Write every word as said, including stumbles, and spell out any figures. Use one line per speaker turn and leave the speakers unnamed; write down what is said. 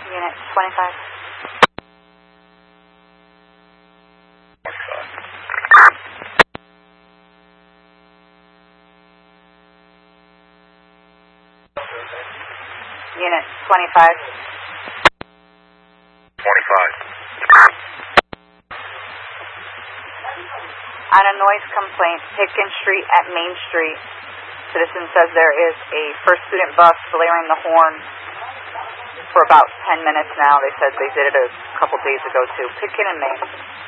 Unit twenty-five. Unit twenty-five.
twenty-five.
On a noise complaint, Pitkin Street at Main Street, citizen says there is a first student bus blaring the horn for about ten minutes now. They said they did it a couple days ago too. Pitkin and Main.